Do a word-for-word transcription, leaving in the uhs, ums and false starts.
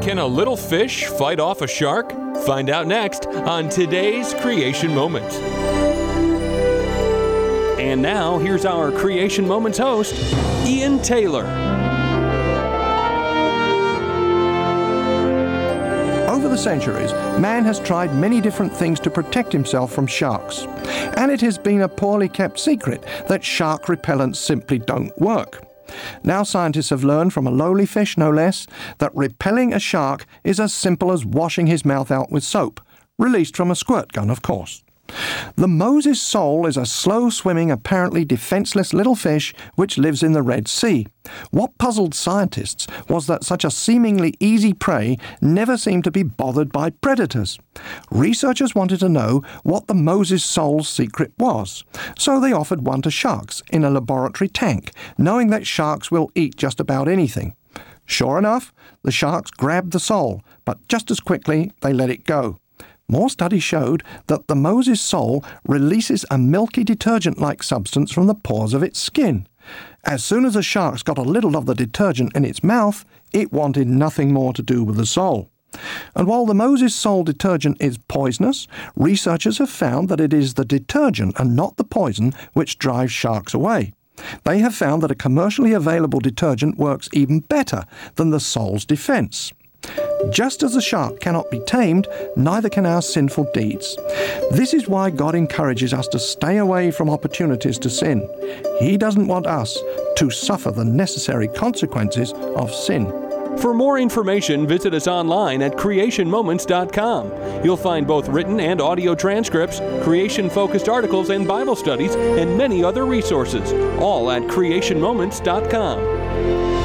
Can a little fish fight off a shark? Find out next on today's Creation Moment. And now, here's our Creation Moments host, Ian Taylor. Over the centuries, man has tried many different things to protect himself from sharks. And it has been a poorly kept secret that shark repellents simply don't work. Now scientists have learned from a lowly fish, no less, that repelling a shark is as simple as washing his mouth out with soap, released from a squirt gun, of course. The Moses sole is a slow-swimming, apparently defenseless little fish which lives in the Red Sea. What puzzled scientists was that such a seemingly easy prey never seemed to be bothered by predators. Researchers wanted to know what the Moses sole's secret was, so they offered one to sharks in a laboratory tank, knowing that sharks will eat just about anything. Sure enough, the sharks grabbed the sole, but just as quickly they let it go. More studies showed that the Moses sole releases a milky detergent-like substance from the pores of its skin. As soon as the sharks got a little of the detergent in its mouth, it wanted nothing more to do with the sole. And while the Moses sole detergent is poisonous, researchers have found that it is the detergent and not the poison which drives sharks away. They have found that a commercially available detergent works even better than the sole's defense. Just as the shark cannot be tamed, neither can our sinful deeds. This is why God encourages us to stay away from opportunities to sin. He doesn't want us to suffer the necessary consequences of sin. For more information, visit us online at creation moments dot com. You'll find both written and audio transcripts, creation-focused articles and Bible studies, and many other resources, all at creation moments dot com.